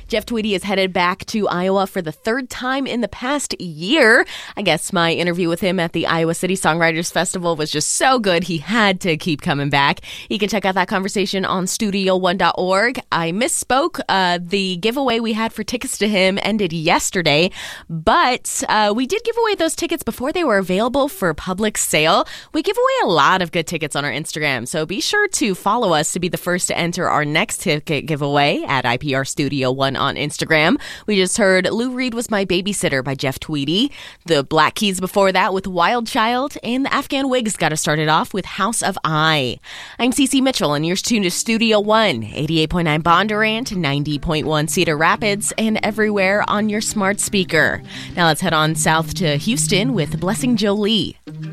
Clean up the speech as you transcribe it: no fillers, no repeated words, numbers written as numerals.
Jeff Tweedy is headed back to Iowa for the third time in the past year. I guess my interview with him at the Iowa City Songwriters Festival was just so good, he had to keep coming back. You can check out that conversation on studio1.org. I misspoke. The giveaway we had for tickets to him ended yesterday, but we did give away those tickets before they were available for public sale. We give away a lot of good tickets on our Instagram, so be sure to follow us to be the first to enter our next ticket giveaway at IPR Studio 1 on Instagram. We just heard Lou Reed Was My Babysitter by Jeff Tweedy. The Black Keys before that with Wild Child, and the Afghan Wigs got us started off with House of I. I'm Cece Mitchell, and you're tuned to Studio 1, 88.9 Bondurant, 90.1 Cedar Rapids, and everywhere on your smart speaker. Now let's head on south to Houston with Blessing Jolie.